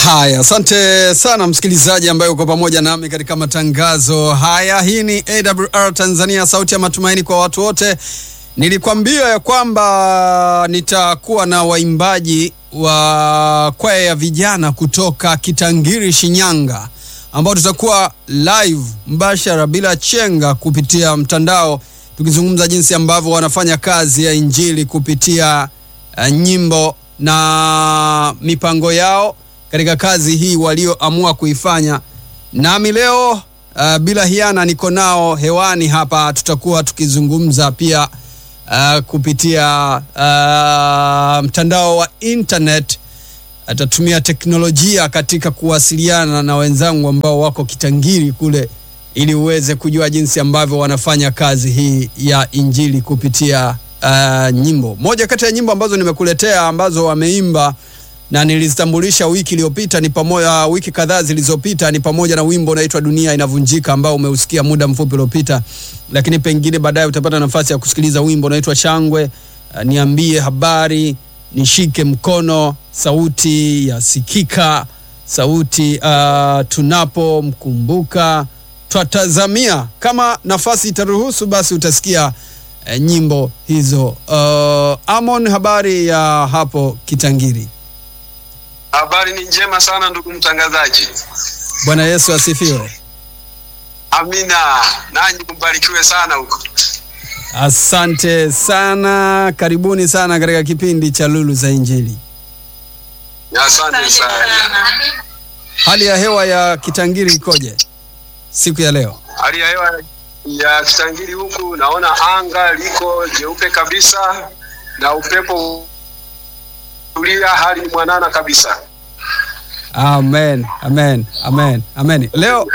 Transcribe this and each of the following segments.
Haya, asante sana msikilizaji ambaye uko pamoja nami katika matangazo haya. Hii ni AWR Tanzania, sauti ya matumaini kwa watu wote. Nilikwambia ya kwamba nitakuwa na waimbaji wa kwaya ya vijana kutoka Kitangiri, Shinyanga, ambao tutakuwa live mbashara bila chenga kupitia mtandao, tukizungumza jinsi ambavyo wanafanya kazi ya injili kupitia nyimbo na mipango yao katika kazi hii walioamua kuifanya. Nami leo bila hiana niko nao hewani hapa, tutakuwa tukizungumza pia kupitia mtandao wa internet. Atatumia teknolojia katika kuwasiliana na wenzangu ambao wako Kitangiri kule, ili uweze kujua jinsi ambavyo wanafanya kazi hii ya injili kupitia nyimbo. Moja kati ya nyimbo ambazo nimekuletea ambazo wameimba na nilizitambulisha wiki iliyopita ni pamoja, wiki kadhaa zilizopita, ni pamoja na wimbo unaitwa Dunia Inavunjika ambao umeusikia muda mfupi uliopita, lakini pengine baadaye utapata nafasi ya kusikiliza wimbo unaitwa Shangwe, Niambie Habari, Nishike Mkono, Sauti ya Sikika, Sauti Tunapomkumbuka, Twatazamia. Kama nafasi itaruhusu basi utasikia nyimbo hizo. Amon, habari ya hapo Kitangiri? Habari ni njema sana ndugu mtangazaji. Bwana Yesu asifiwe. Amina. Nanyi mbarikiwe sana huko. Asante sana, karibuni sana katika kipindi cha Lulu za Injili. Asante sana. Hali ya hewa ya Kitangiri ikoje siku ya leo? Hali ya hewa ya Kitangiri huku naona anga liko jeupe kabisa na upepo tulia, hali mwanana kabisa. Amen, amen, amen, amen.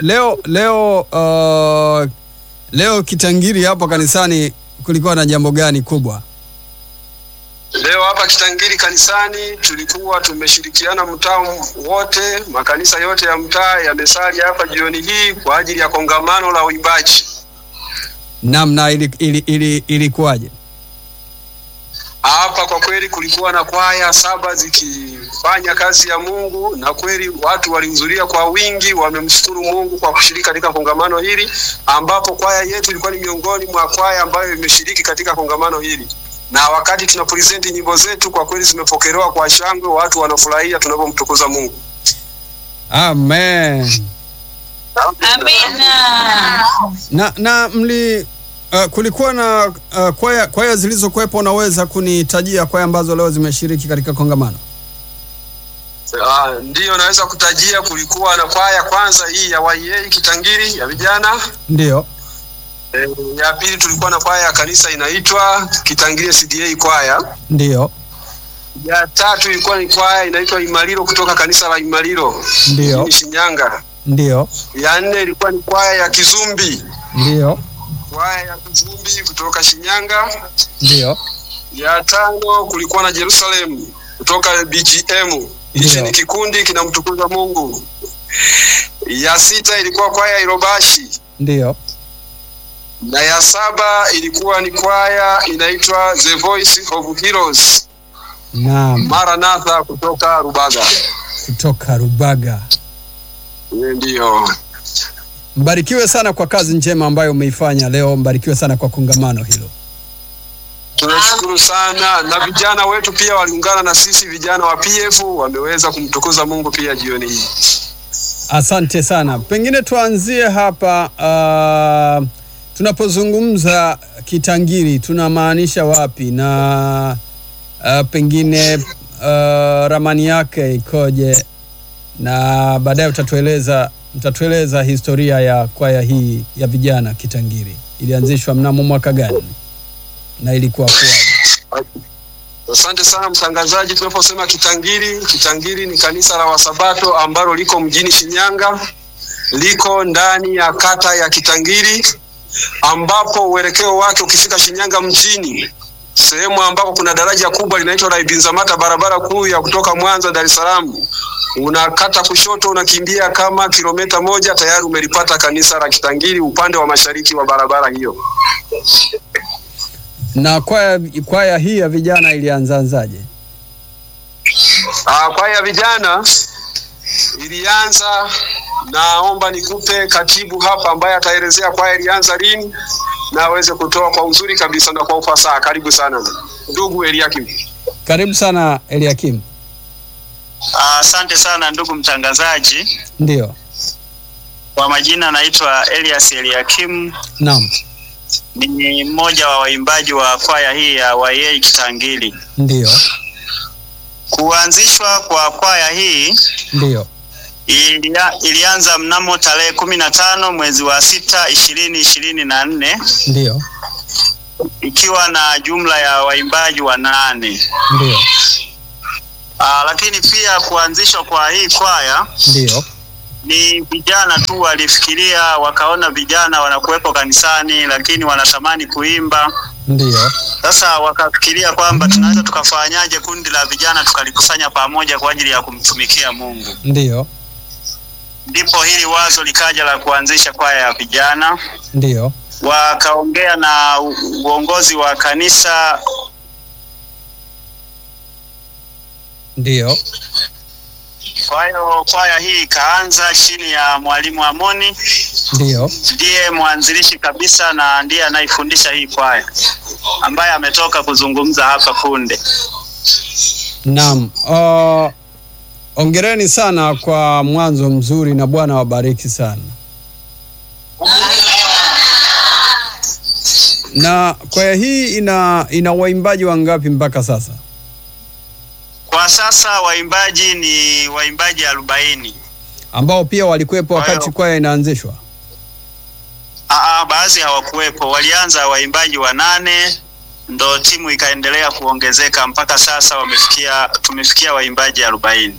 Leo Kitangiri hapo kanisani kulikuwa na jambo gani kubwa? Leo hapa Kitangiri kanisani tulikuwa tumeshirikiana mtaa wote, makanisa yote ya mtaa yamesali hapa jioni hii kwa ajili ya kongamano la uimbaji. Namna ilikuwaje? Hapa kwa kweli kulikuwa na kwaya 7 zikifanya kazi ya Mungu, na kweli watu walihudhuria kwa wingi, wamemshukuru Mungu kwa kushiriki katika kongamano hili, ambapo kwaya yetu ilikuwa ni miongoni mwa kwaya ambayo imeshiriki katika kongamano hili. Na wakati tunapresent nyimbo zetu kwa kweli zimepokelewa kwa shangwe, watu wanafurahia tunapomtukuza Mungu. Amen. Amina. Na kulikuwa na kwaya zilizokuwepo, unaweza kunitajia kwaya ambazo leo zimeshiriki katika kongamano? Ndio, naweza kutajia. Kulikuwa na kwaya kwanza hii ya YA Kitangiri ya vijana. Ndio. Ya pili tulikuwa na kwaya ya kanisa inaitwa Kitangiri CDA kwaya. Ndio. Ya tatu ilikuwa ni kwaya inaitwa Imaliro kutoka kanisa la Imaliro. Ndio. Shinyanga. Ndio. Ya nne ilikuwa ni kwaya ya Kizumbi. Ndio. Kwaya ya Kizumbi kutoka Shinyanga. Ndio. Ya tano kulikuwa na Jerusalem kutoka BGM. Hichi ni kikundi kinamtukuza Mungu. Ya sita ilikuwa kwaya ya Irobashi. Ndio. Na ya 7 ilikuwa ni kwaya inaitwa The Voice of Heroes. Naam. Maranatha kutoka Rubaga. Kutoka Rubaga. Ndio. Mbarikiwe sana kwa kazi njema ambayo umeifanya leo. Mbarikiwe sana kwa kongamano hilo. Tunashukuru sana, na vijana wetu pia waliungana na sisi, vijana wa PF wameweza kumtukuza Mungu pia jioni hii. Asante sana. Pengine tuanzie hapa, tunapozungumza Kitangiri tunamaanisha wapi, na pengine ramani yake ikoje, na baadaye mtatueleza historia ya kwaya hii ya vijana Kitangiri. Ilianzishwa mnamo mwaka gani na ilikuwa kwaje? Asante sana mtangazaji. Tunaposema Kitangiri ni kanisa la Wasabato ambalo liko mjini Shinyanga, liko ndani ya kata ya Kitangiri, ambapo uelekeo wake ukifika Shinyanga mjini, sehemu ambapo kuna daraja kubwa linaitwa la Ibinzamata, barabara kuu ya kutoka Mwanza Dar es Salaam, unakata kushoto, unakimbia kama kilomita 1 tayari umelipata kanisa la Kitangiri upande wa mashariki wa barabara hiyo. Na kwaya hii ya vijana ilianzaje? Kwaya ya vijana ilianza. Naomba nikupe katibu hapa ambaye ataelezea kwaya ilianza lini na aweze kutoa kwa uzuri kabisa na kwa ufasaha. Karibu sana ndugu Eliakim. Karibu sana Eliakim. Asante sana ndugu mtangazaji. Ndio. Kwa majina naitwa Elias Eliakim. Naam. Ni mmoja wa waimbaji wa kwaya hii ya YA Kitangiri. Ndio. Kuanzishwa kwa kwaya hii ndio ilianza mnamo tarehe 15 mwezi wa 6 2024. Ndio. Ikiwa na jumla ya waimbaji 8. Ndio. Lakini pia kuanzishwa kwa hii kwaya ndio ni vijana tu walifikiria, wakaona vijana wanakuwepo kanisani lakini wanatamani kuimba. Ndio. Sasa wakafikiria kwamba tunaweza tukafanyaje kundi la vijana tukalikusanya pamoja kwa ajili ya kumtumikia Mungu. Ndio. Ndipo hili wazo likaja la kuanzisha kwaya ya vijana. Ndio. Wakaongea na uongozi wa kanisa. Ndio. Kwa hiyo kwaya hii ikaanza chini ya mwalimu Amoni. Ndio. Ndiye mwanzilishi kabisa na ndiye anaifundisha hii kwaya, ambaye ametoka kuzungumza hapa punde. Naam. Hongereni sana kwa mwanzo mzuri na Bwana wabariki sana. Na kwaya hii ina waimbaji wangapi mpaka sasa? Kwa sasa waimbaji ni waimbaji 40 ambao pia walikuwepo wakati kwaya inaanzishwa. Baadhi hawakuwepo. Walianza waimbaji 8, ndo timu ikaendelea kuongezeka mpaka sasa tumefikia waimbaji 40.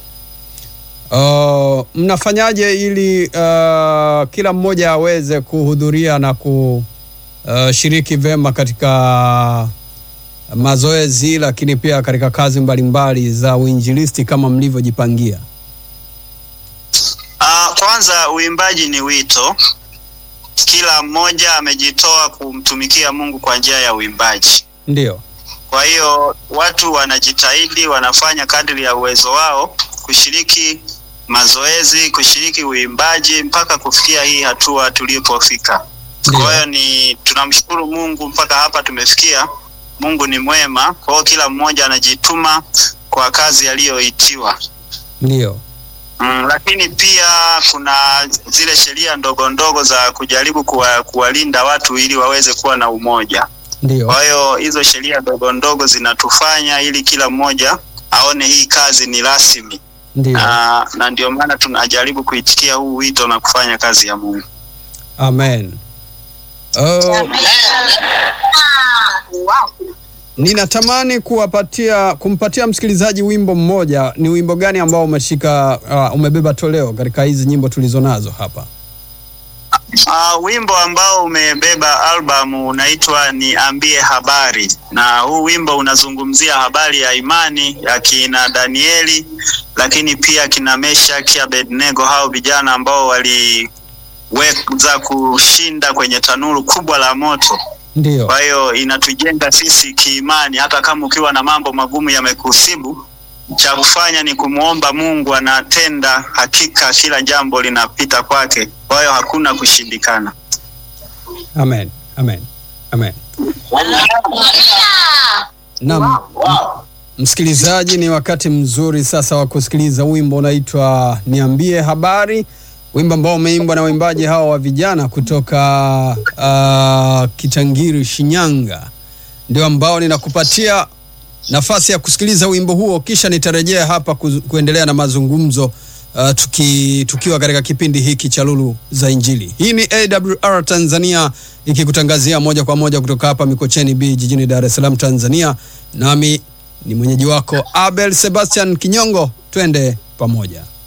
Mnafanyaje ili kila mmoja aweze kuhudhuria na kushiriki vema katika mazoezi lakini pia katika kazi mbalimbali za uinjilisti kama mlivyojipangia? Kwanza uimbaji ni wito. Kila mmoja amejitoa kumtumikia Mungu kwa njia ya uimbaji. Ndio. Kwa hiyo watu wanajitahidi, wanafanya kadri ya uwezo wao kushiriki mazoezi, kushiriki uimbaji mpaka kufikia hii hatua tulipofika. Kwa hiyo tunamshukuru Mungu mpaka hapa tumefikia. Mungu ni mwema. Kwa hiyo kila mmoja anajituma kwa kazi aliyoitiwa. Ndio. Lakini pia kuna zile sheria ndogo ndogo za kujaribu kuwalinda watu ili waweze kuwa na umoja. Ndio. Kwa hiyo hizo sheria ndogo ndogo zinatufanya ili kila mmoja aone hii kazi ni rasmi. Ndio. Na ndio maana tunajaribu kuitikia huu wito na kufanya kazi ya Mungu. Amen. Ninatamani kumpatia msikilizaji wimbo mmoja. Ni wimbo gani ambao umebeba toleo katika hizi nyimbo tulizonazo hapa? Wimbo ambao umebeba album unaitwa Niambie Habari, na huu wimbo unazungumzia habari ya imani ya kina Danieli, lakini pia kina Meshaki, Abednego, hao vijana ambao waliweza kushinda kwenye tanuru kubwa la moto. Ndio. Kwa hiyo inatujenga sisi kiimani. Hata kama ukiwa na mambo magumu yamekusibu, cha kufanya ni kumuomba Mungu, anatenda. Hakika kila jambo linapita kwake. Kwa hiyo hakuna kushindikana. Amen. Amen. Amen. Naam. Msikilizaji, ni wakati mzuri sasa wa kusikiliza wimbo unaitwa Niambie Habari, wimbo ambao umeimbwa na waimbaji hawa wa vijana kutoka Kitangiri, Shinyanga. Ndio ambao ninakupatia nafasi ya kusikiliza wimbo huo, kisha nitarejea hapa kuendelea na mazungumzo tukiwa katika kipindi hiki cha Lulu za Injili. Hii ni AWR Tanzania ikikutangazia moja kwa moja kutoka hapa Mikocheni B jijini Dar es Salaam, Tanzania. Nami ni mwenyeji wako Abel Sebastian Kinyongo. Twende pamoja.